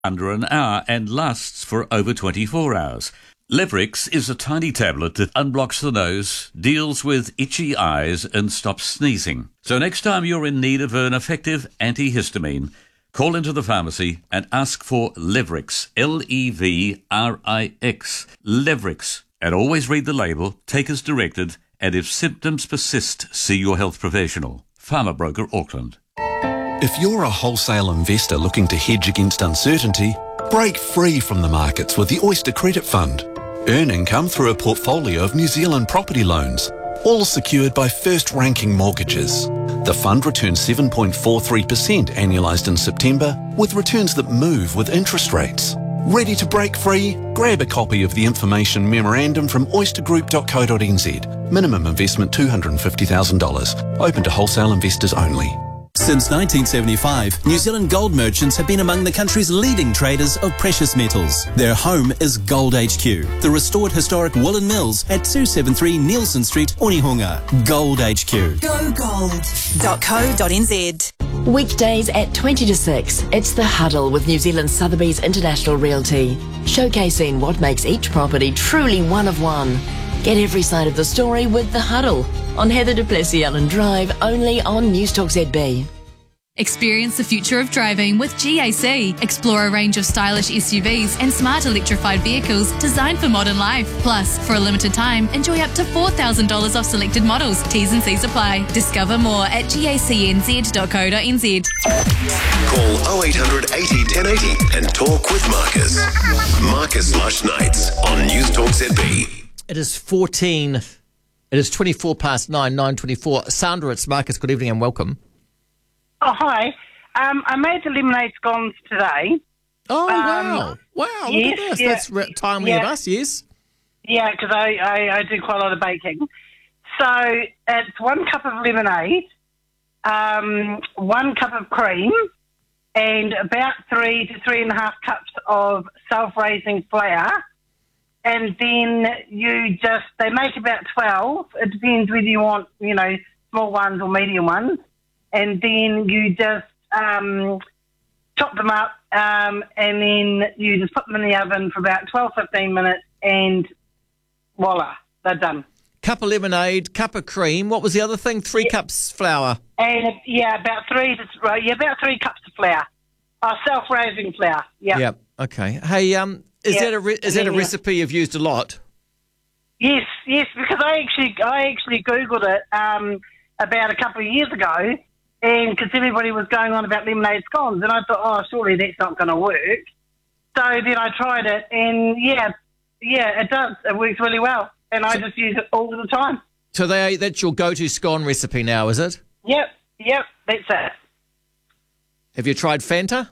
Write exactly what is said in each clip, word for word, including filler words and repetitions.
under an hour and lasts for over twenty-four hours. Levrix is a tiny tablet that unblocks the nose, deals with itchy eyes and stops sneezing. So next time you're in need of an effective antihistamine, call into the pharmacy and ask for Levrix, L E V R I X, Levrix. And always read the label, take as directed, and if symptoms persist, see your health professional. Pharma Broker Auckland. If you're a wholesale investor looking to hedge against uncertainty, break free from the markets with the Oyster Credit Fund. Earn income through a portfolio of New Zealand property loans, all secured by first-ranking mortgages. The fund returns seven point four three percent annualised in September, with returns that move with interest rates. Ready to break free? Grab a copy of the information memorandum from oyster group dot co dot n z. Minimum investment two hundred fifty thousand dollars. Open to wholesale investors only. Since nineteen seventy-five, New Zealand gold merchants have been among the country's leading traders of precious metals. Their home is Gold H Q, the restored historic Woolen Mills at two seventy-three Nielsen Street, Onehunga. Gold H Q. go gold dot co dot n z. Weekdays at twenty to six, it's The Huddle with New Zealand Sotheby's International Realty, showcasing what makes each property truly one of one. Get every side of the story with The Huddle on Heather du Plessis Allen Drive, only on Newstalk Z B. Experience the future of driving with G A C. Explore a range of stylish S U Vs and smart electrified vehicles designed for modern life. Plus, for a limited time, enjoy up to four thousand dollars off selected models. T's and C's apply. Discover more at gacnz dot co dot n z. Call oh eight hundred eighty ten eighty and talk with Marcus. Marcus Lush Nights on Newstalk Z B. It is fourteen. It is twenty-four past nine, nine twenty-four. Sandra, it's Marcus. Good evening and welcome. Oh, hi. Um, I made the lemonade scones today. Oh, um, wow. Wow, look yes, at this. yeah, That's re- timely yeah. of us, yes. Yeah, because I, I, I do quite a lot of baking. So it's one cup of lemonade, um, one cup of cream, and about three to three and a half cups of self-raising flour. And then you just, they make about twelve. It depends whether you want, you know, small ones or medium ones. And then you just um, chop them up um, and then you just put them in the oven for about twelve, fifteen minutes and voila, they're done. Cup of lemonade, cup of cream. What was the other thing? Three yeah. cups flour. And yeah, about three to yeah, about three cups of flour. Oh, self-raising flour. Yeah. Yeah. Okay. Hey, um, is yep. that a re- is that a recipe you've used a lot? Yes, yes, because I actually I actually googled it um, about a couple of years ago. And because everybody was going on about lemonade scones, and I thought, oh, surely that's not going to work. So then I tried it, and yeah, yeah, it does. It works really well, and I just use it all the time. So they that's your go-to scone recipe now, is it? Yep, yep, that's it. Have you tried Fanta?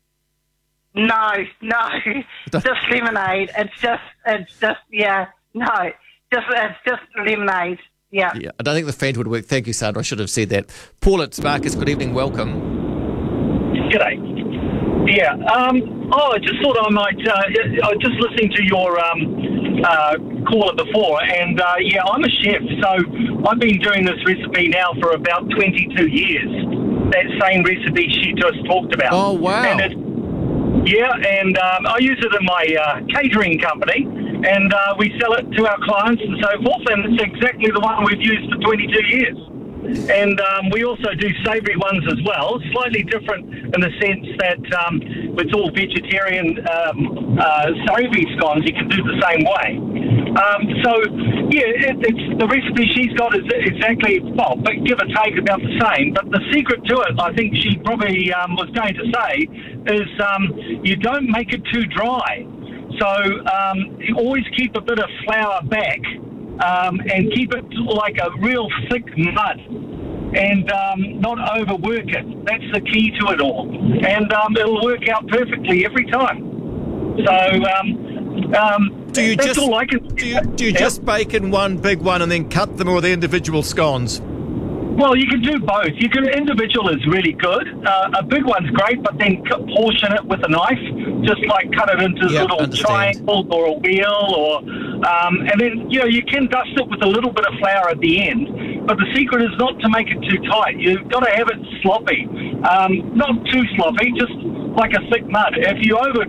No, no, just lemonade. It's just, it's just, yeah, no, just it's just lemonade. Yeah. yeah. I don't think the Fanta would work. Thank you, Sandra. I should have said that. Paul, it's Marcus. Good evening. Welcome. G'day. Yeah. Um, oh, I just thought I might, uh, I was just listening to your um, uh, caller before, and uh, yeah, I'm a chef, so I've been doing this recipe now for about twenty-two years. That same recipe she just talked about. Oh, wow. And it, yeah, and um, I use it in my uh, catering company. And uh, we sell it to our clients and so forth, and it's exactly the one we've used for twenty-two years. And um, we also do savoury ones as well, slightly different in the sense that um, it's all vegetarian um, uh, savoury scones. You can do the same way. Um, so, yeah, it, it's the recipe she's got is exactly, well, but give or take about the same. But the secret to it, I think she probably um, was going to say, is um, you don't make it too dry. So um, you always keep a bit of flour back um, and keep it like a real thick mud and um, not overwork it. That's the key to it all. And um, it'll work out perfectly every time. So um, um, do you that's just, all I can... Do you, do you yeah. just bake in one big one and then cut them, or the individual scones? Well, you can do both. You can individual is really good. Uh, a big one's great, but then portion it with a knife, just like cut it into yeah, little understand. triangles or a wheel, or um, and then you know you can dust it with a little bit of flour at the end. But the secret is not to make it too tight. You've got to have it sloppy, um, not too sloppy, just like a thick mud. If you over